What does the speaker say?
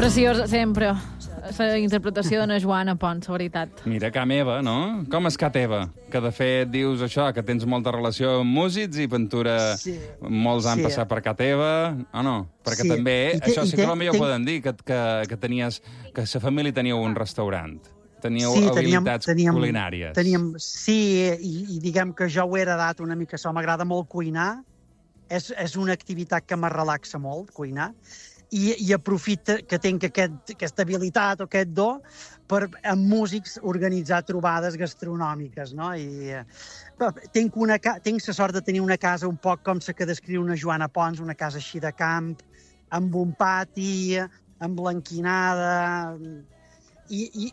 Preciosa, sempre. La interpretació d'una Joana Pons, la veritat. Mira, Ca meva, no? Com és Ca teva? Que, de fet, dius això, que tens molta relació amb músics i Ventura molts han passat per Ca teva, o no? Perquè també, això sí que potser ho poden dir, que tenies, que la família tenia un restaurant. Teníeu habilitats culinàries. Sí, i diguem que jo ho he heredat una mica això. M'agrada molt cuinar. És una activitat que me relaxa molt, cuinar. I aprofita que tinc aquesta habilitat o aquest do per amb músics organitzar trobades gastronòmiques, no? Tinc la sort de tenir una casa un poc com la que descriu una Joana Pons, una casa així de camp, amb un pati, emblanquinada, i